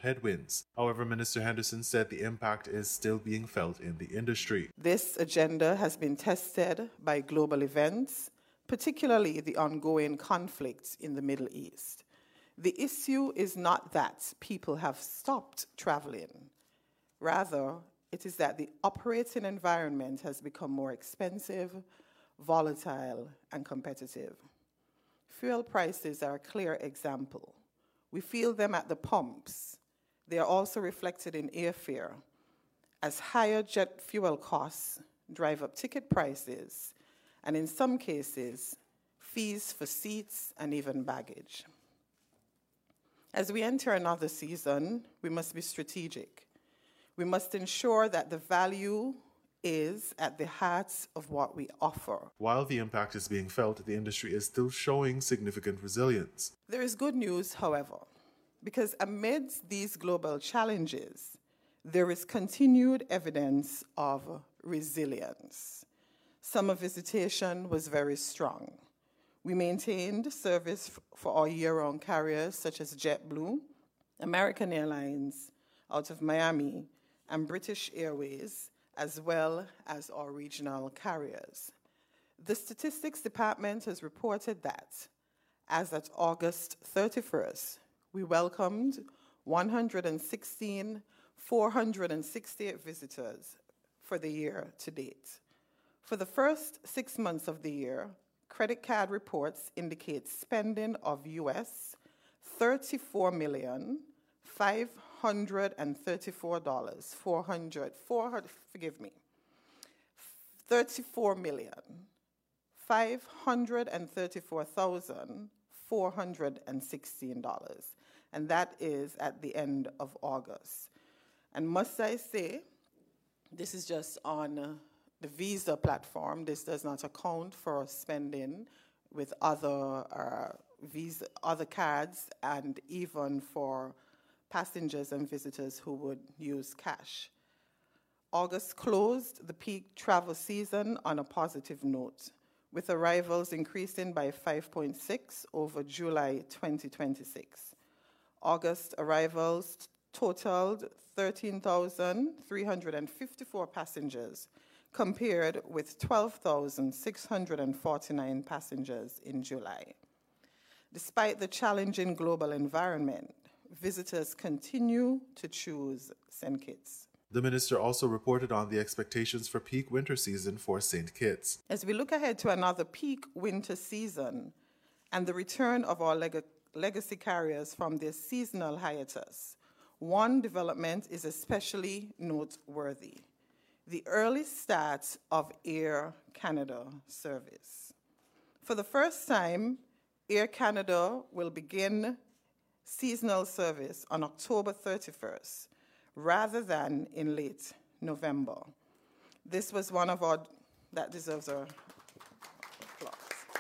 headwinds. However, Minister Henderson said the impact is still being felt in the industry. This agenda has been tested by global events, particularly the ongoing conflicts in the Middle East. The issue is not that people have stopped traveling. Rather, it is that the operating environment has become more expensive, volatile, and competitive. Fuel prices are a clear example. We feel them at the pumps. They are also reflected in airfare, as higher jet fuel costs drive up ticket prices, and in some cases, fees for seats and even baggage. As we enter another season, we must be strategic. We must ensure that the value is at the heart of what we offer. While the impact is being felt, the industry is still showing significant resilience. There is good news, however, because amidst these global challenges, there is continued evidence of resilience. Summer visitation was very strong. We maintained service for our year-round carriers such as JetBlue, American Airlines out of Miami, and British Airways, as well as our regional carriers. The Statistics Department has reported that, as at August 31st, we welcomed 116,468 visitors for the year to date. For the first 6 months of the year, credit card reports indicate spending of US $34,534,400, $34,534,416, and that is at the end of August. And must I say, this is just on the Visa platform. This does not account for spending with other other cards, and even for passengers and visitors who would use cash. August closed the peak travel season on a positive note, with arrivals increasing by 5.6 over July 2026. August arrivals totaled 13,354 passengers, compared with 12,649 passengers in July. Despite the challenging global environment, visitors continue to choose St. Kitts. The minister also reported on the expectations for peak winter season for St. Kitts. As we look ahead to another peak winter season and the return of our legacy carriers from their seasonal hiatus, one development is especially noteworthy: the early start of Air Canada service. For the first time, Air Canada will begin seasonal service on October 31st, rather than in late November. This was one of our, that deserves a applause.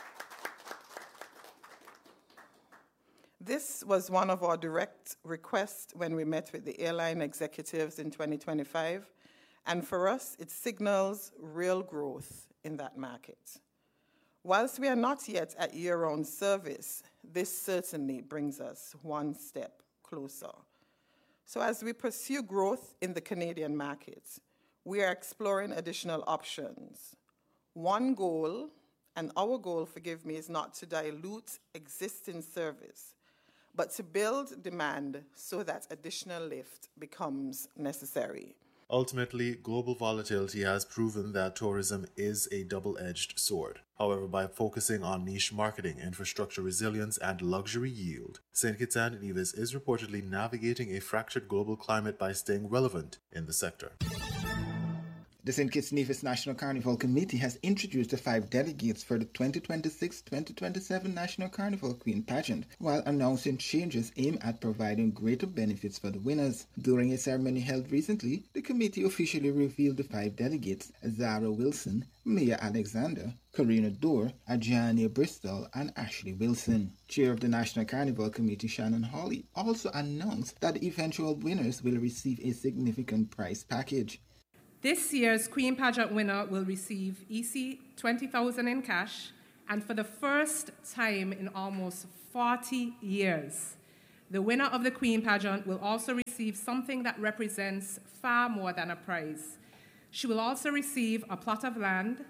This was one of our direct requests when we met with the airline executives in 2025, and for us, it signals real growth in that market. Whilst we are not yet at year-round service, this certainly brings us one step closer. So as we pursue growth in the Canadian market, we are exploring additional options. One goal, and our goal, forgive me, is not to dilute existing service, but to build demand so that additional lift becomes necessary. Ultimately, global volatility has proven that tourism is a double-edged sword. However, by focusing on niche marketing, infrastructure resilience, and luxury yield, St. Kitts and Nevis is reportedly navigating a fractured global climate by staying relevant in the sector. The St. Kitts Nevis National Carnival Committee has introduced the 5 delegates for the 2026-2027 National Carnival Queen Pageant, while announcing changes aimed at providing greater benefits for the winners. During a ceremony held recently, the committee officially revealed the 5 delegates: Zara Wilson, Mia Alexander, Karina Dorr, Adjania Bristol, and Ashley Wilson. Chair of the National Carnival Committee, Shannon Hawley, also announced that the eventual winners will receive a significant prize package. This year's Queen Pageant winner will receive $20,000 in cash, and for the first time in almost 40 years, The winner of the Queen Pageant will also receive something that represents far more than a prize. She will also receive a plot of land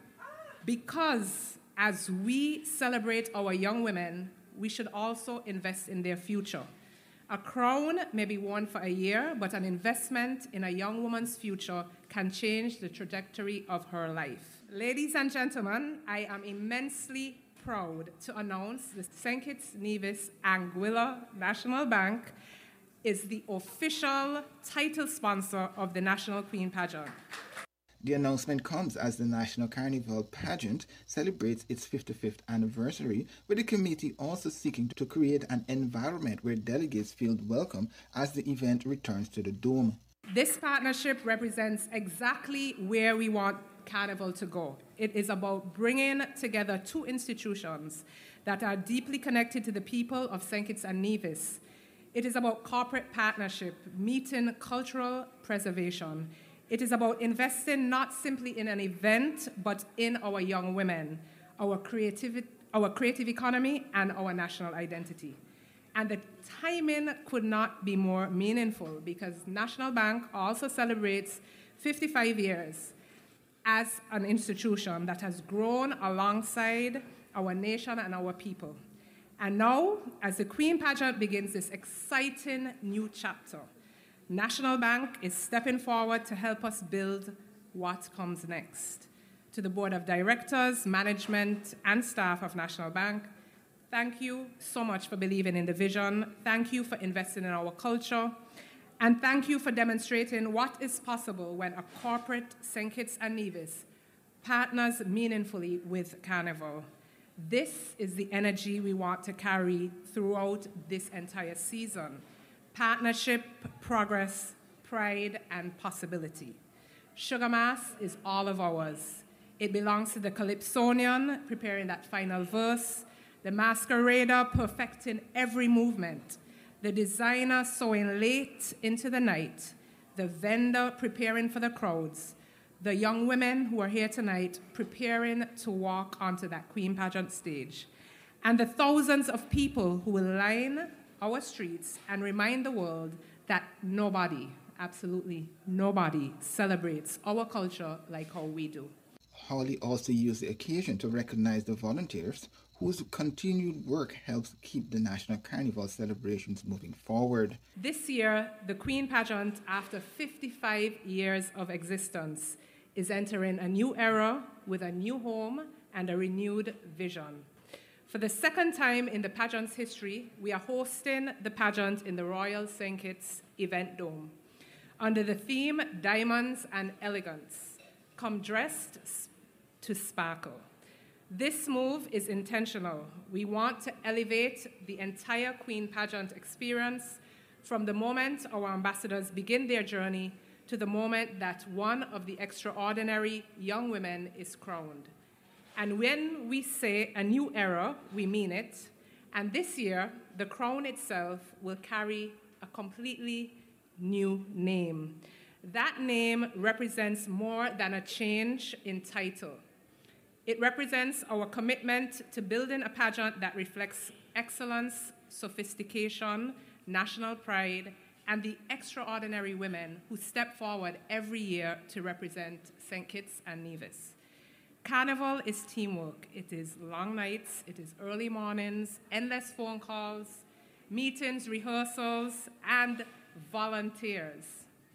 because as we celebrate our young women, we should also invest in their future. A crown may be worn for a year, but an investment in a young woman's future can change the trajectory of her life. Ladies and gentlemen, I am immensely proud to announce the St. Kitts Nevis Anguilla National Bank is the official title sponsor of the National Queen Pageant. The announcement comes as the National Carnival Pageant celebrates its 55th anniversary, with the committee also seeking to create an environment where delegates feel welcome as the event returns to the Dome. This partnership represents exactly where we want Carnival to go. It is about bringing together two institutions that are deeply connected to the people of St. Kitts and Nevis. It is about corporate partnership, meeting cultural preservation. It is about investing not simply in an event, but in our young women, our creative economy, and our national identity. And the timing could not be more meaningful because National Bank also celebrates 55 years as an institution that has grown alongside our nation and our people. And now, as the Queen Pageant begins this exciting new chapter, National Bank is stepping forward to help us build what comes next. To the Board of Directors, management, and staff of National Bank, thank you so much for believing in the vision. Thank you for investing in our culture. And thank you for demonstrating what is possible when a corporate St. Kitts and Nevis partners meaningfully with Carnival. This is the energy we want to carry throughout this entire season. Partnership, progress, pride, and possibility. Sugar Mass is all of ours. It belongs to the Calypsonian, preparing that final verse, the masquerader perfecting every movement, the designer sewing late into the night, the vendor preparing for the crowds, the young women who are here tonight preparing to walk onto that Queen Pageant stage, and the thousands of people who will line our streets and remind the world that nobody, absolutely nobody, celebrates our culture like how we do. Hawley also used the occasion to recognize the volunteers whose continued work helps keep the National Carnival celebrations moving forward. This year, the Queen Pageant, after 55 years of existence, is entering a new era with a new home and a renewed vision. For the second time in the pageant's history, we are hosting the pageant in the Royal St. Kitts Event Dome under the theme Diamonds and Elegance, come dressed to sparkle. This move is intentional. We want to elevate the entire Queen Pageant experience from the moment our ambassadors begin their journey to the moment that one of the extraordinary young women is crowned. And when we say a new era, we mean it. And this year, the crown itself will carry a completely new name. That name represents more than a change in title. It represents our commitment to building a pageant that reflects excellence, sophistication, national pride, and the extraordinary women who step forward every year to represent St. Kitts and Nevis. Carnival is teamwork. It is long nights, it is early mornings, endless phone calls, meetings, rehearsals, and volunteers.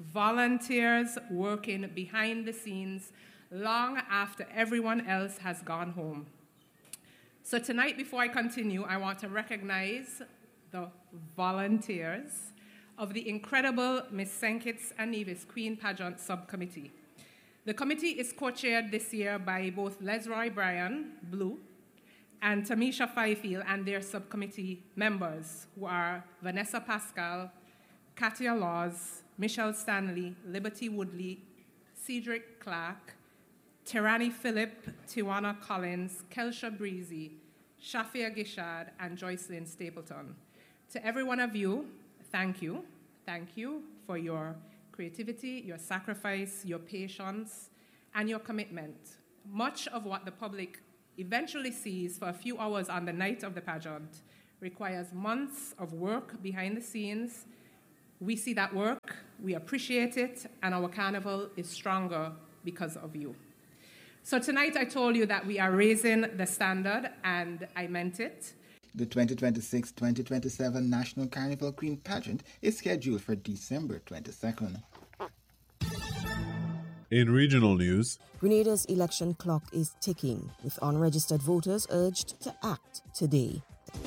Volunteers working behind the scenes long after everyone else has gone home. So tonight, before I continue, I want to recognize the volunteers of the incredible Miss St. Kitts and Nevis Queen Pageant Subcommittee. The committee is co-chaired this year by both Lesroy Bryan, Blue, and Tamisha Fifield and their subcommittee members, who are Vanessa Pascal, Katia Laws, Michelle Stanley, Liberty Woodley, Cedric Clark, Tirani Phillip, Tiwana Collins, Kelsha Breezy, Shafia Gishad, and Joycelyn Stapleton. To every one of you, thank you. Thank you for your creativity, your sacrifice, your patience, and your commitment. Much of what the public eventually sees for a few hours on the night of the pageant requires months of work behind the scenes. We see that work, we appreciate it, and our carnival is stronger because of you. So tonight I told you that we are raising the standard, and I meant it. The 2026-2027 National Carnival Queen Pageant is scheduled for December 22nd. In regional news, Grenada's election clock is ticking, with unregistered voters urged to act today.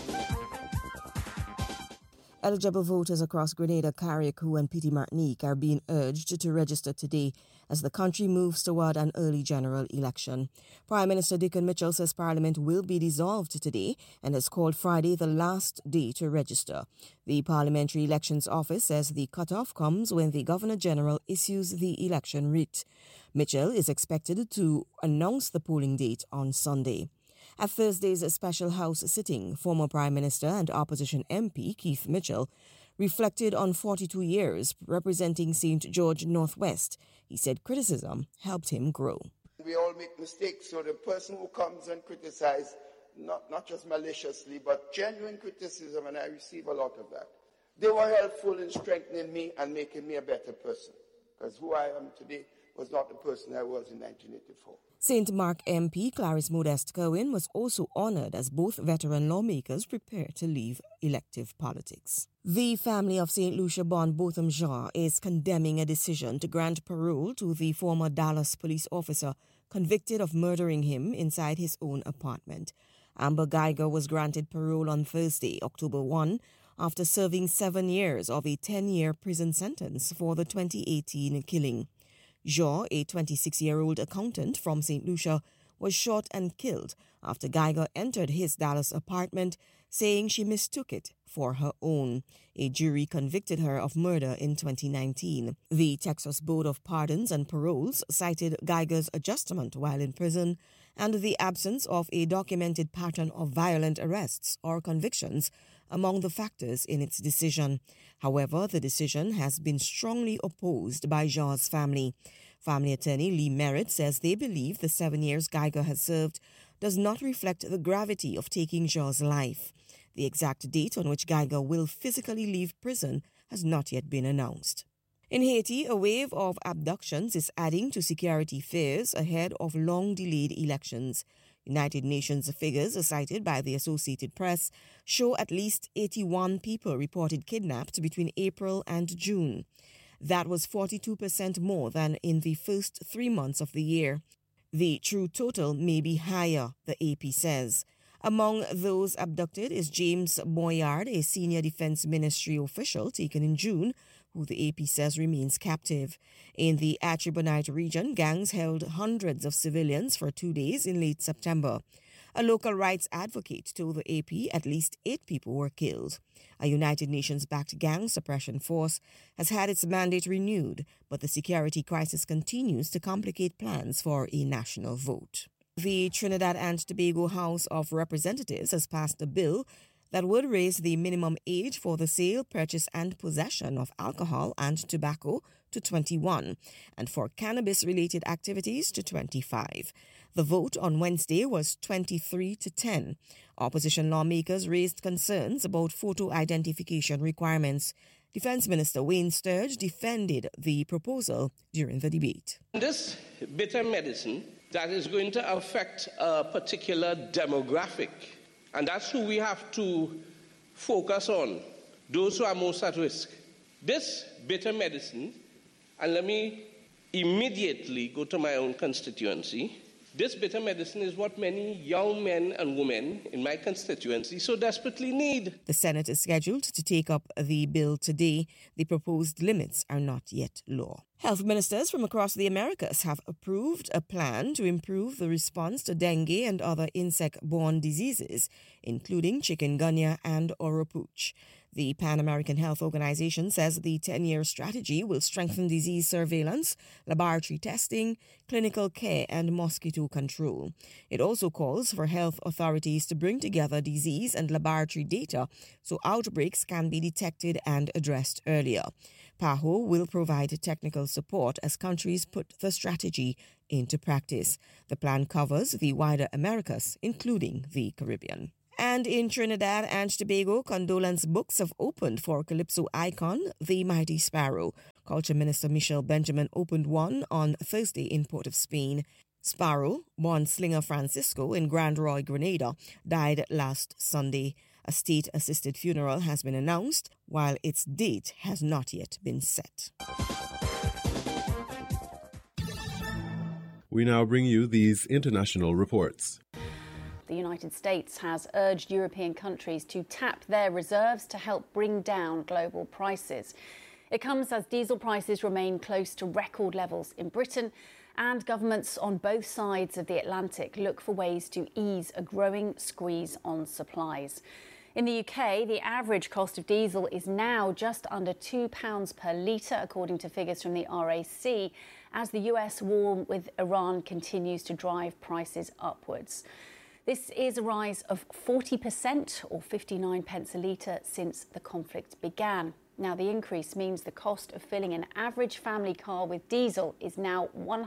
Eligible voters across Grenada, Carriacou and Petite Martinique are being urged to register today as the country moves toward an early general election. Prime Minister Dickon Mitchell says Parliament will be dissolved today and has called Friday the last day to register. The Parliamentary Elections Office says the cutoff comes when the Governor-General issues the election writ. Mitchell is expected to announce the polling date on Sunday. At Thursday's special House sitting, former Prime Minister and opposition MP Keith Mitchell reflected on 42 years representing St. George Northwest. He said criticism helped him grow. We all make mistakes, so the person who comes and criticizes, not just maliciously, but genuine criticism, and I receive a lot of that. They were helpful in strengthening me and making me a better person, because who I am today was not the person I was in 1984. St. Mark MP Clarice Modeste Kerwin was also honoured as both veteran lawmakers prepare to leave elective politics. The family of St. Lucia Bon Botham Jean is condemning a decision to grant parole to the former Dallas police officer convicted of murdering him inside his own apartment. Amber Geiger was granted parole on Thursday, October 1, after serving 7 years of a 10-year prison sentence for the 2018 killing. Jean, a 26-year-old accountant from St. Lucia, was shot and killed after Geiger entered his Dallas apartment, saying she mistook it for her own. A jury convicted her of murder in 2019. The Texas Board of Pardons and Paroles cited Geiger's adjustment while in prison and the absence of a documented pattern of violent arrests or convictions among the factors in its decision. However, the decision has been strongly opposed by Jean's family. Family attorney Lee Merritt says they believe the 7 years Geiger has served does not reflect the gravity of taking Jean's life. The exact date on which Geiger will physically leave prison has not yet been announced. In Haiti, a wave of abductions is adding to security fears ahead of long-delayed elections. United Nations figures cited by the Associated Press show at least 81 people reported kidnapped between April and June. That was 42% more than in the first 3 months of the year. The true total may be higher, the AP says. Among those abducted is James Boyard, a senior Defense Ministry official taken in June, who the AP says remains captive. In the Artibonite region, gangs held hundreds of civilians for 2 days in late September. A local rights advocate told the AP at least 8 people were killed. A United Nations-backed gang suppression force has had its mandate renewed, but the security crisis continues to complicate plans for a national vote. The Trinidad and Tobago House of Representatives has passed a bill that would raise the minimum age for the sale, purchase and possession of alcohol and tobacco to 21 and for cannabis-related activities to 25. The vote on Wednesday was 23-10. Opposition lawmakers raised concerns about photo identification requirements. Defense Minister Wayne Sturge defended the proposal during the debate. This bitter medicine that is going to affect a particular demographic, and that's who we have to focus on, those who are most at risk. This bitter medicine, and let me immediately go to my own constituency, this bitter medicine is what many young men and women in my constituency so desperately need. The Senate is scheduled to take up the bill today. The proposed limits are not yet law. Health ministers from across the Americas have approved a plan to improve the response to dengue and other insect-borne diseases, including chikungunya and oropouche. The Pan American Health Organization says the 10-year strategy will strengthen disease surveillance, laboratory testing, clinical care, and mosquito control. It also calls for health authorities to bring together disease and laboratory data so outbreaks can be detected and addressed earlier. PAHO will provide technical support as countries put the strategy into practice. The plan covers the wider Americas, including the Caribbean. And in Trinidad and Tobago, condolence books have opened for Calypso icon, the Mighty Sparrow. Culture Minister Michelle Benjamin opened one on Thursday in Port of Spain. Sparrow, born Slinger Francisco in Grand Roy, Grenada, died last Sunday. A state-assisted funeral has been announced, while its date has not yet been set. We now bring you these international reports. The United States has urged European countries to tap their reserves to help bring down global prices. It comes as diesel prices remain close to record levels in Britain, and governments on both sides of the Atlantic look for ways to ease a growing squeeze on supplies. In the UK, the average cost of diesel is now just under £2 per litre, according to figures from the RAC, as the US war with Iran continues to drive prices upwards. This is a rise of 40% or 59 pence a litre since the conflict began. Now, the increase means the cost of filling an average family car with diesel is now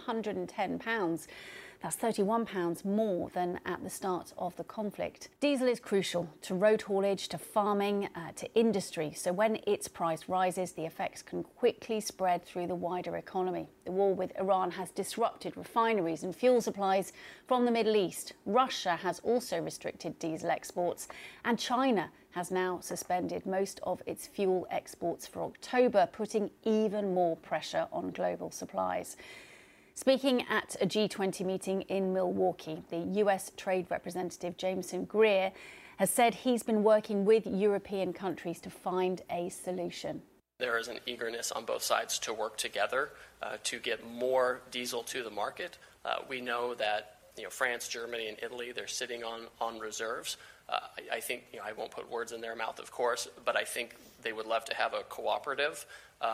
£110. That's £31 more than at the start of the conflict. Diesel is crucial to road haulage, to farming, to industry. So when its price rises, the effects can quickly spread through the wider economy. The war with Iran has disrupted refineries and fuel supplies from the Middle East. Russia has also restricted diesel exports, and China has now suspended most of its fuel exports for October, putting even more pressure on global supplies. Speaking at a G20 meeting in Milwaukee, the US Trade Representative Jameson Greer has said he's been working with European countries to find a solution. There is an eagerness on both sides to work together to get more diesel to the market. We know that France, Germany, and Italy, they're sitting on reserves. I think, I won't put words in their mouth, of course, but I think they would love to have a cooperative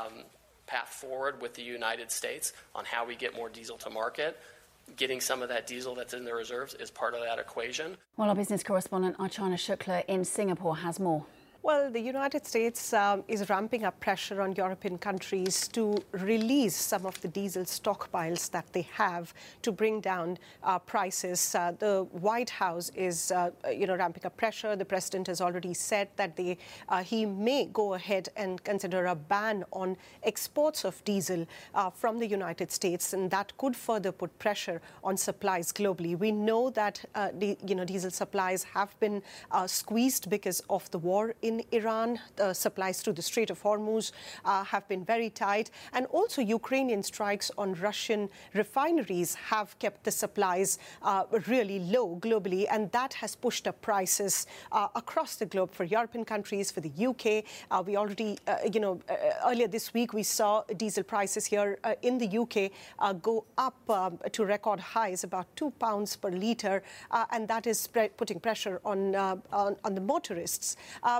path forward with the United States on how we get more diesel to market. Getting some of that diesel that's in the reserves is part of that equation. Well, our business correspondent Archana Shukla in Singapore has more. Well, the United States is ramping up pressure on European countries to release some of the diesel stockpiles that they have to bring down prices. The White House is, ramping up pressure. The president has already said that he may go ahead and consider a ban on exports of diesel from the United States, and that could further put pressure on supplies globally. We know that diesel supplies have been squeezed because of the war in Iran. The supplies through the Strait of Hormuz have been very tight, and also Ukrainian strikes on Russian refineries have kept the supplies really low globally, and that has pushed up prices across the globe for European countries, for the UK. We already, earlier this week we saw diesel prices here in the UK go up to record highs, about £2 per litre, and that is putting pressure on the motorists.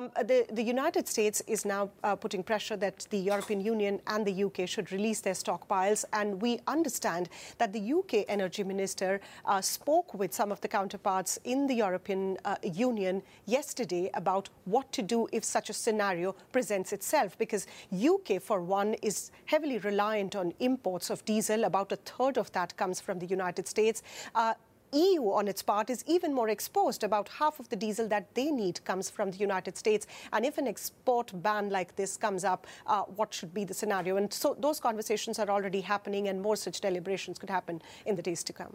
The United States is now putting pressure that the European Union and the UK should release their stockpiles, and we understand that the UK Energy Minister spoke with some of the counterparts in the European Union yesterday about what to do if such a scenario presents itself, because UK, for one, is heavily reliant on imports of diesel. About a third of that comes from the United States. EU, on its part, is even more exposed. About half of the diesel that they need comes from the United States. And if an export ban like this comes up, what should be the scenario? And so those conversations are already happening, and more such deliberations could happen in the days to come.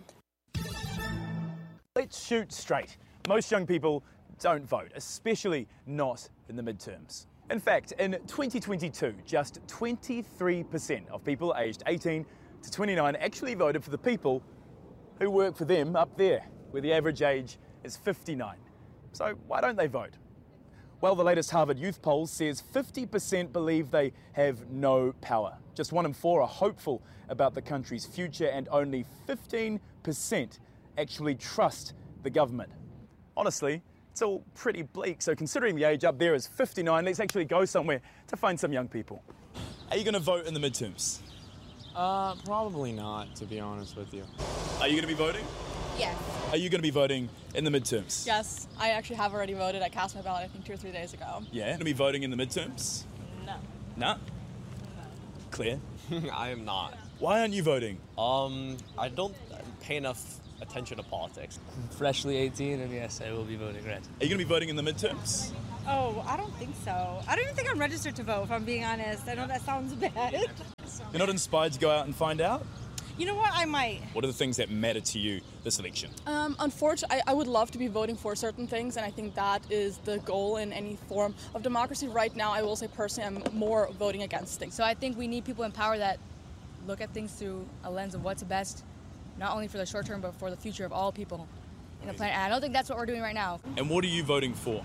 Let's shoot straight. Most young people don't vote, especially not in the midterms. In fact, in 2022, just 23% of people aged 18 to 29 actually voted for the people who work for them up there, where the average age is 59. So why don't they vote? Well, the latest Harvard Youth poll says 50% believe they have no power. Just 1 in 4 are hopeful about the country's future, and only 15% actually trust the government. Honestly, it's all pretty bleak. So considering the age up there is 59, let's actually go somewhere to find some young people. Are you going to vote in the midterms? Probably not, to be honest with you. Are you going to be voting? Yes. Are you going to be voting in the midterms? Yes, I actually have already voted. I cast my ballot, I think, 2 or 3 days ago. Yeah? Going to be voting in the midterms? No. No? Claire? I am not. Why aren't you voting? I don't pay enough attention to politics. Freshly 18, and yes, I will be voting red. Are you going to be voting in the midterms? Oh, I don't think so. I don't even think I'm registered to vote, if I'm being honest. I know that sounds bad. You're not inspired to go out and find out? You know what? I might. What are the things that matter to you this election? Unfortunately, I would love to be voting for certain things, and I think that is the goal in any form of democracy. Right now, I will say personally, I'm more voting against things. So I think we need people in power that look at things through a lens of what's best, not only for the short term, but for the future of all people in the planet. And I don't think that's what we're doing right now. And what are you voting for?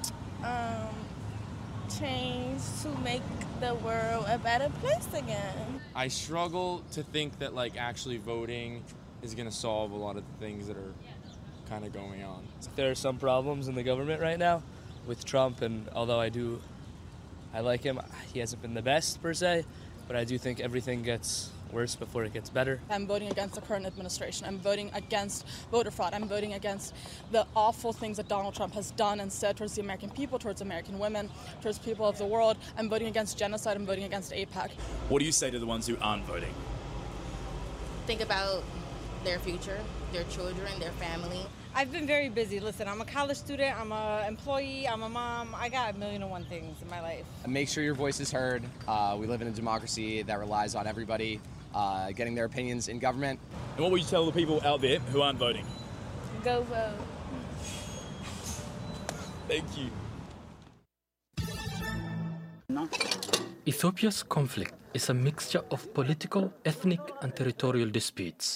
Change to make the world a better place again. I struggle to think that actually voting is going to solve a lot of the things that are kind of going on. There are some problems in the government right now with Trump, and although I like him, he hasn't been the best per se, but I do think everything gets worse before it gets better. I'm voting against the current administration. I'm voting against voter fraud. I'm voting against the awful things that Donald Trump has done and said towards the American people, towards American women, towards people of the world. I'm voting against genocide. I'm voting against AIPAC. What do you say to the ones who aren't voting? Think about their future, their children, their family. I've been very busy. Listen, I'm a college student, I'm an employee, I'm a mom. I got 1,000,001 things in my life. Make sure your voice is heard. We live in a democracy that relies on everybody getting their opinions in government. And what will you tell the people out there who aren't voting? Go vote. Thank you. Ethiopia's conflict is a mixture of political, ethnic, and territorial disputes.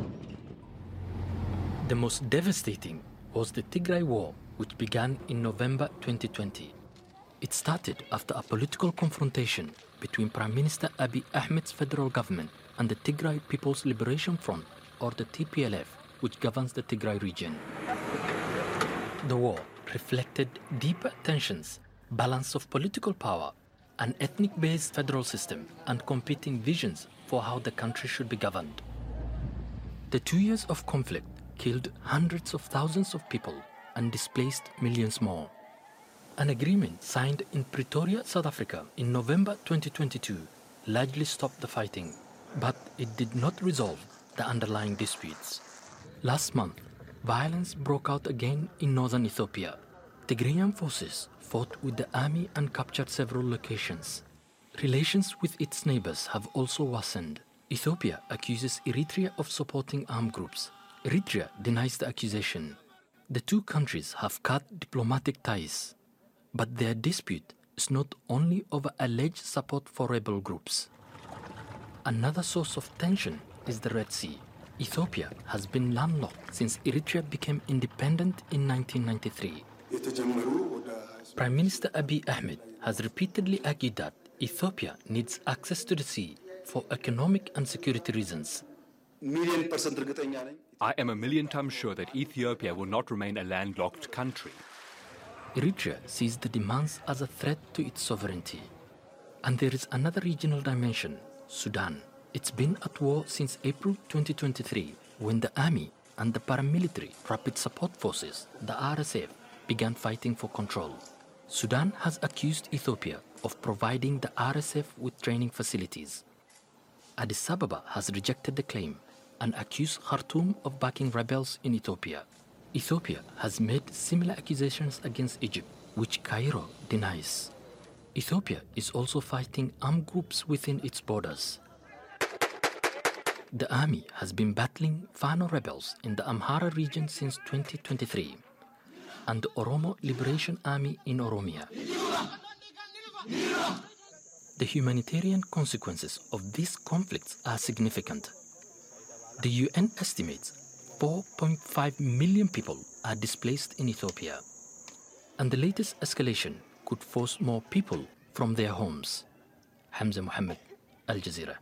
The most devastating was the Tigray War, which began in November 2020. It started after a political confrontation between Prime Minister Abiy Ahmed's federal government and the Tigray People's Liberation Front, or the TPLF, which governs the Tigray region. The war reflected deeper tensions, balance of political power, an ethnic-based federal system, and competing visions for how the country should be governed. The 2 years of conflict killed hundreds of thousands of people and displaced millions more. An agreement signed in Pretoria, South Africa in November 2022 largely stopped the fighting, but it did not resolve the underlying disputes. Last month, violence broke out again in northern Ethiopia. Tigrayan forces fought with the army and captured several locations. Relations with its neighbors have also worsened. Ethiopia accuses Eritrea of supporting armed groups. Eritrea denies the accusation. The two countries have cut diplomatic ties, but their dispute is not only over alleged support for rebel groups. Another source of tension is the Red Sea. Ethiopia has been landlocked since Eritrea became independent in 1993. Prime Minister Abiy Ahmed has repeatedly argued that Ethiopia needs access to the sea for economic and security reasons. I am 1,000,000% sure that Ethiopia will not remain a landlocked country. Eritrea sees the demands as a threat to its sovereignty. And there is another regional dimension, Sudan. It's been at war since April 2023, when the army and the paramilitary Rapid Support Forces, the RSF, began fighting for control. Sudan has accused Ethiopia of providing the RSF with training facilities. Addis Ababa has rejected the claim and accused Khartoum of backing rebels in Ethiopia. Ethiopia has made similar accusations against Egypt, which Cairo denies. Ethiopia is also fighting armed groups within its borders. The army has been battling Fano rebels in the Amhara region since 2023 and the Oromo Liberation Army in Oromia. The humanitarian consequences of these conflicts are significant. The UN estimates 4.5 million people are displaced in Ethiopia, and the latest escalation could force more people from their homes. Hamza Mohammed, Al Jazeera.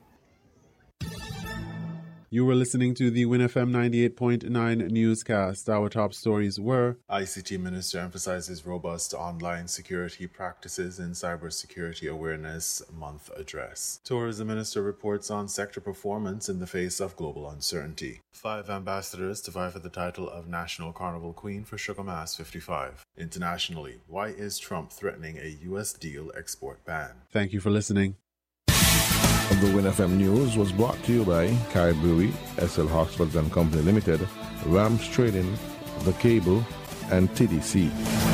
You were listening to the WinFM 98.9 newscast. Our top stories were: ICT Minister emphasizes robust online security practices in Cybersecurity Awareness Month address. Tourism Minister reports on sector performance in the face of global uncertainty. 5 ambassadors to vie for the title of National Carnival Queen for Sugar Mass 55. Internationally, why is Trump threatening a U.S. deal export ban? Thank you for listening. The Win FM News was brought to you by Kai Brewery, SL Hospitals and Company Limited, Rams Trading, The Cable, and TDC.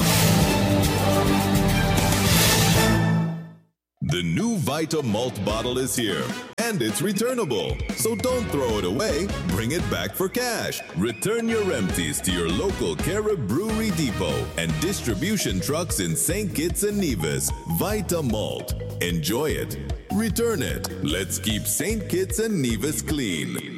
The new Vita Malt bottle is here, and it's returnable. So don't throw it away, bring it back for cash. Return your empties to your local Carib Brewery Depot and distribution trucks in St. Kitts and Nevis. Vita Malt. Enjoy it. Return it. Let's keep St. Kitts and Nevis clean.